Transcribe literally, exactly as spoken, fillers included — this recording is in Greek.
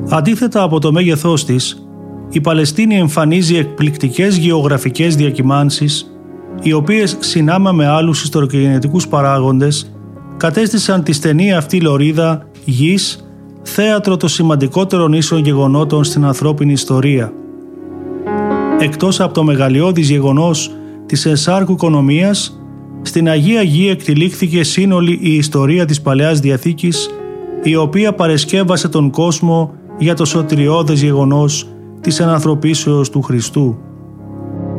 Αντίθετα από το μέγεθός της, η Παλαιστίνη εμφανίζει εκπληκτικές γεωγραφικές διακυμάνσεις, οι οποίες συνάμα με άλλους ιστορικογενετικούς παράγοντες κατέστησαν τη στενή αυτή λωρίδα γης θέατρο των σημαντικότερων ίσων γεγονότων στην ανθρώπινη ιστορία. Εκτός από το μεγαλειώδης γεγονός της ενσάρκου οικονομίας, στην Αγία Γη εκτυλίχθηκε σύνολη η ιστορία της Παλαιάς Διαθήκης, η οποία παρεσκεύασε τον κόσμο για το σωτηριώδες γεγονός της ενανθρωπίσεως του Χριστού.